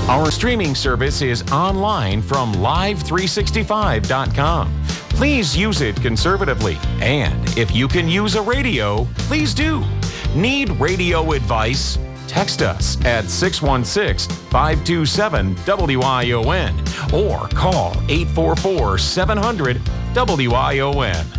Our streaming service is online from live365.com. Please use it conservatively. And if you can use a radio, please do. Need radio advice? Text us at 616-527-WION or call 844-700-WION.